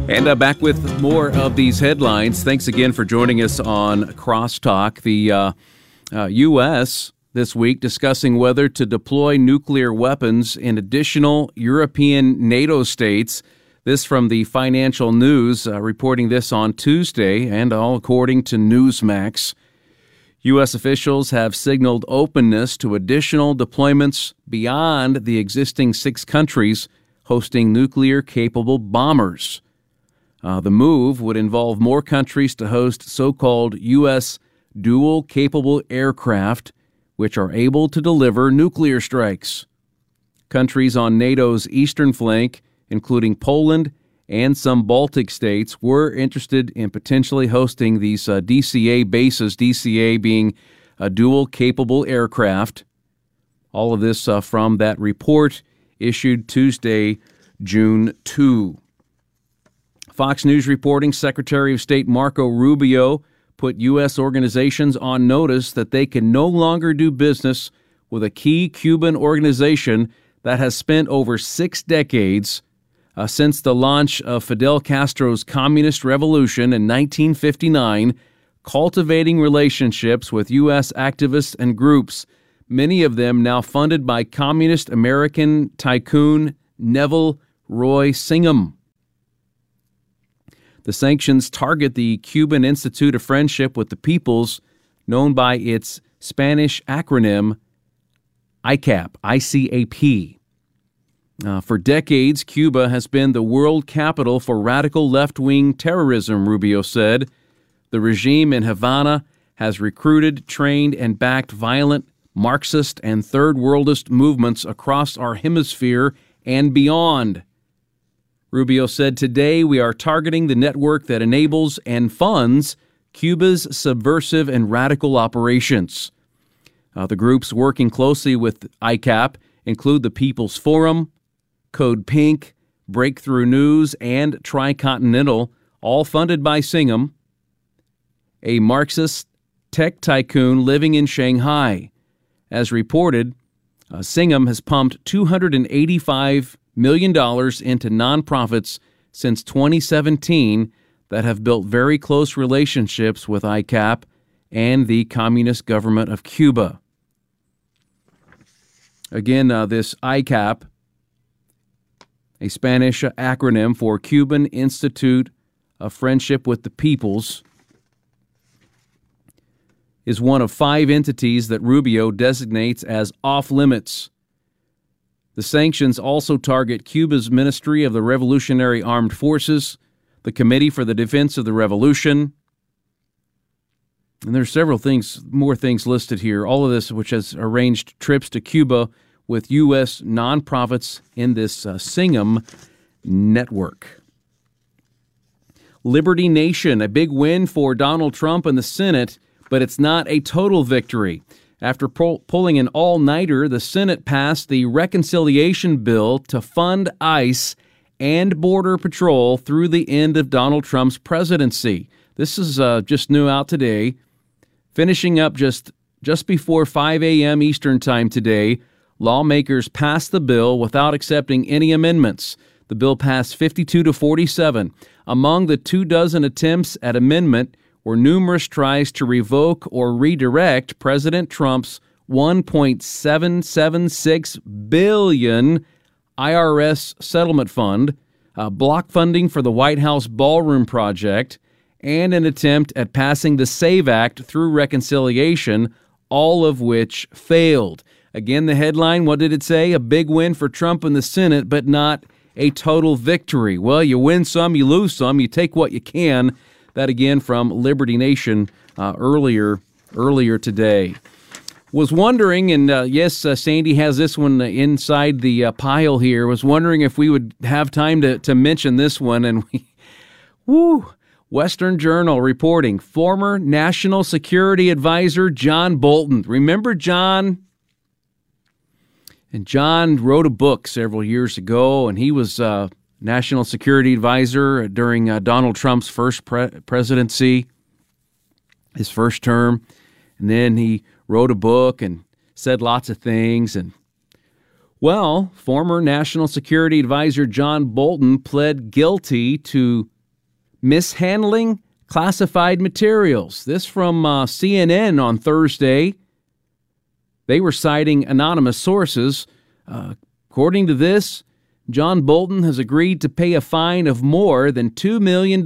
And back with more of these headlines. Thanks again for joining us on Crosstalk. The U.S. this week discussing whether to deploy nuclear weapons in additional European NATO states. This from the Financial News, reporting this on Tuesday, and all according to Newsmax. U.S. officials have signaled openness to additional deployments beyond the existing 6 countries hosting nuclear-capable bombers. The move would involve more countries to host so-called U.S. dual-capable aircraft, which are able to deliver nuclear strikes. Countries on NATO's eastern flank, including Poland and some Baltic states, were interested in potentially hosting these DCA bases, DCA being a dual-capable aircraft. All of this from that report issued Tuesday, June 2. Fox News reporting Secretary of State Marco Rubio put U.S. organizations on notice that they can no longer do business with a key Cuban organization that has spent over 6 decades since the launch of Fidel Castro's communist revolution in 1959, cultivating relationships with U.S. activists and groups, many of them now funded by communist American tycoon Neville Roy Singham. The sanctions target the Cuban Institute of Friendship with the Peoples, known by its Spanish acronym ICAP, ICAP. For decades, Cuba has been the world capital for radical left-wing terrorism, Rubio said. The regime in Havana has recruited, trained, and backed violent Marxist and Third Worldist movements across our hemisphere and beyond. Rubio said, "Today we are targeting the network that enables and funds Cuba's subversive and radical operations." The groups working closely with ICAP include the People's Forum, Code Pink, Breakthrough News, and Tricontinental, all funded by Singham, a Marxist tech tycoon living in Shanghai. As reported, Singham has pumped $285 million into nonprofits since 2017 that have built very close relationships with ICAP and the Communist Government of Cuba. Again, this ICAP, a Spanish acronym for Cuban Institute of Friendship with the Peoples, is one of 5 entities that Rubio designates as off-limits. The sanctions also target Cuba's Ministry of the Revolutionary Armed Forces, the Committee for the Defense of the Revolution, and there's more things listed here, all of this which has arranged trips to Cuba with U.S. nonprofits in this Singham network. Liberty Nation, a big win for Donald Trump in the Senate, but it's not a total victory. After pulling an all-nighter, the Senate passed the reconciliation bill to fund ICE and Border Patrol through the end of Donald Trump's presidency. This is just new out today. Finishing up just before 5 a.m. Eastern Time today, lawmakers passed the bill without accepting any amendments. The bill passed 52-47. Among the 24 attempts at amendment were numerous tries to revoke or redirect President Trump's $1.776 billion IRS settlement fund, block funding for the White House Ballroom Project, and an attempt at passing the SAVE Act through reconciliation, all of which failed. Again, the headline, what did it say? A big win for Trump in the Senate, but not a total victory. Well, you win some, you lose some, you take what you can. That again from Liberty Nation earlier today. Was wondering, and yes, Sandy has this one inside the pile here, was wondering if we would have time to mention this one. And Western Journal reporting, former National Security Advisor John Bolton. Remember John? And John wrote a book several years ago, and he was National Security Advisor during Donald Trump's first presidency, his first term. And then he wrote a book and said lots of things. And, well, former National Security Advisor John Bolton pled guilty to mishandling classified materials. This from CNN on Thursday. They were citing anonymous sources. According to this, John Bolton has agreed to pay a fine of more than $2 million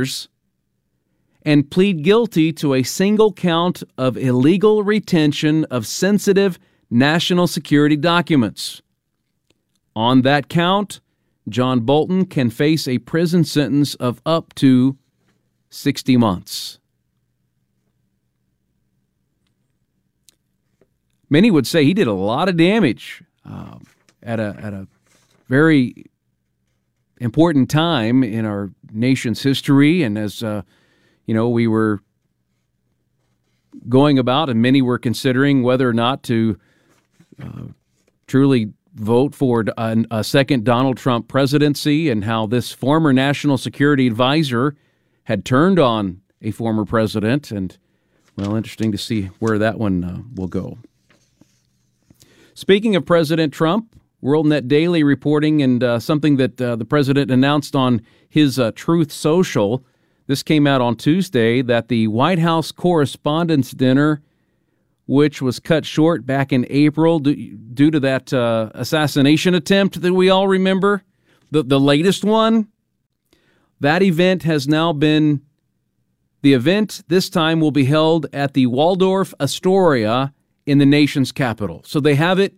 and plead guilty to a single count of illegal retention of sensitive national security documents. On that count, John Bolton can face a prison sentence of up to 60 months. Many would say he did a lot of damage at a very important time in our nation's history, and as we were going about, and many were considering whether or not to truly vote for a second Donald Trump presidency, and how this former national security advisor had turned on a former president. And, well, interesting to see where that one will go. Speaking of President Trump, WorldNet Daily reporting, and something that the president announced on his Truth Social. This came out on Tuesday, that the White House Correspondents' Dinner, which was cut short back in April due to that assassination attempt that we all remember, the latest one, that event has now been, the event this time will be held at the Waldorf Astoria in the nation's capital. So they have it.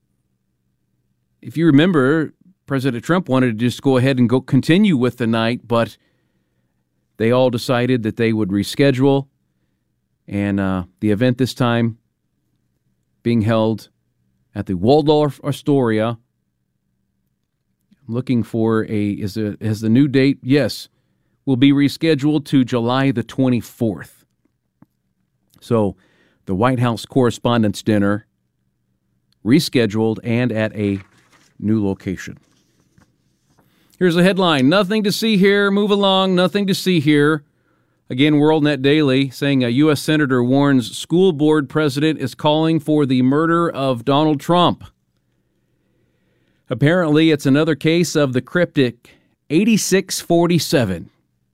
If you remember, President Trump wanted to just go ahead and continue with the night, but they all decided that they would reschedule, and the event this time being held at the Waldorf Astoria. I'm looking for has the new date? Yes, will be rescheduled to July the 24th. So the White House Correspondents' Dinner rescheduled and at a new location. Here's a headline: nothing to see here. Move along. Nothing to see here. Again, WorldNet Daily saying a U.S. senator warns school board president is calling for the murder of Donald Trump. Apparently, it's another case of the cryptic 8647.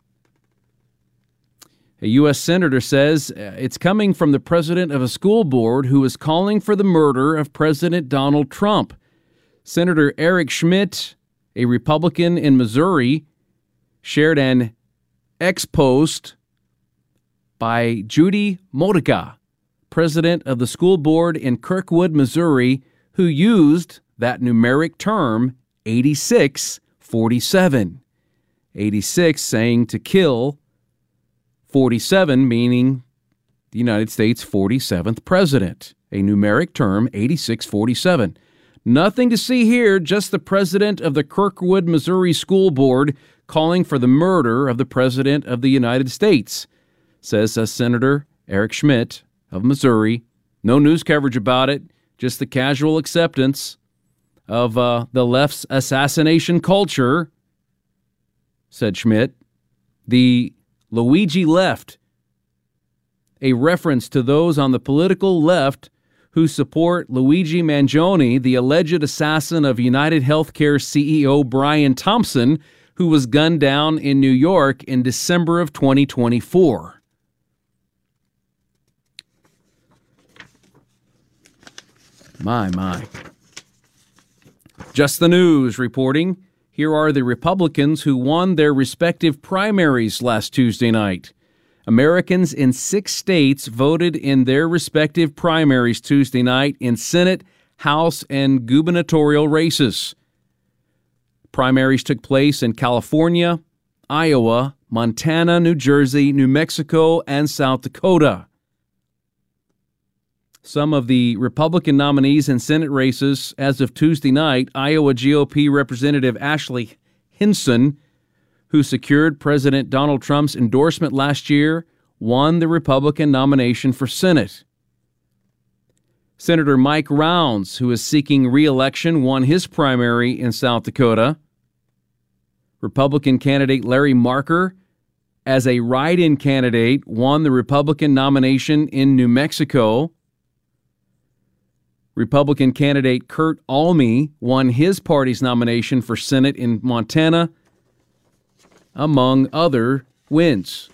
A U.S. senator says it's coming from the president of a school board who is calling for the murder of President Donald Trump. Senator Eric Schmidt, a Republican in Missouri, shared an ex-post by Judy Modica, president of the school board in Kirkwood, Missouri, who used that numeric term 8647. 86 saying to kill, 47 meaning the United States 47th president. A numeric term, 8647. Nothing to see here, just the president of the Kirkwood, Missouri School Board calling for the murder of the President of the United States, says Senator Eric Schmidt of Missouri. No news coverage about it, just the casual acceptance of the left's assassination culture, said Schmidt. The Luigi left, a reference to those on the political left who support Luigi Mangione, the alleged assassin of United Healthcare CEO Brian Thompson, who was gunned down in New York in December of 2024. My. Just the News reporting. Here are the Republicans who won their respective primaries last Tuesday night. Americans in 6 states voted in their respective primaries Tuesday night in Senate, House, and gubernatorial races. Primaries took place in California, Iowa, Montana, New Jersey, New Mexico, and South Dakota. Some of the Republican nominees in Senate races as of Tuesday night: Iowa GOP Representative Ashley Hinson, who secured President Donald Trump's endorsement last year, won the Republican nomination for Senate. Senator Mike Rounds, who is seeking re-election, won his primary in South Dakota. Republican candidate Larry Marker, as a write-in candidate, won the Republican nomination in New Mexico. Republican candidate Kurt Almey won his party's nomination for Senate in Montana, among other wins.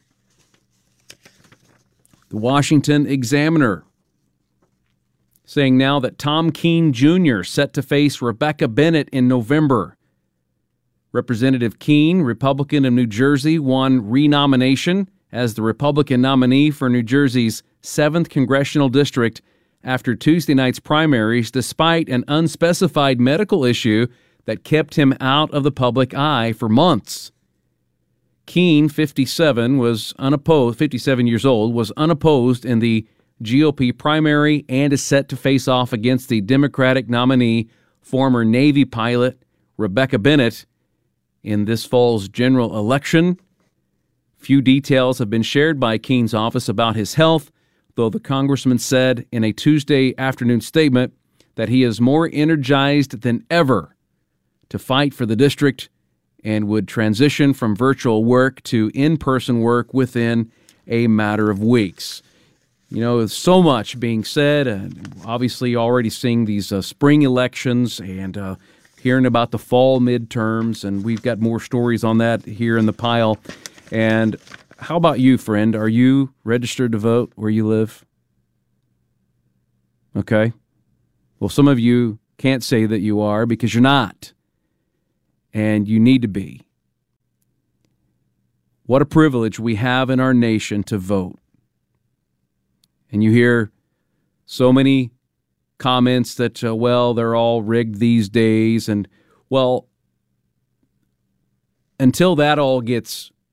The Washington Examiner saying now that Tom Keene Jr. set to face Rebecca Bennett in November. Representative Keene, Republican of New Jersey, won renomination as the Republican nominee for New Jersey's 7th Congressional District after Tuesday night's primaries, despite an unspecified medical issue that kept him out of the public eye for months. Keene, 57 years old, was unopposed in the GOP primary and is set to face off against the Democratic nominee, former Navy pilot Rebecca Bennett, in this fall's general election. Few details have been shared by Keene's office about his health, though the congressman said in a Tuesday afternoon statement that he is more energized than ever to fight for the district and would transition from virtual work to in-person work within a matter of weeks. You know, there's so much being said, obviously already seeing these spring elections and hearing about the fall midterms, and we've got more stories on that here in the pile. And how about you, friend? Are you registered to vote where you live? Okay. Well, some of you can't say that you are because you're not. And you need to be. What a privilege we have in our nation to vote. And you hear so many comments that, well, they're all rigged these days. And, well, until that all gets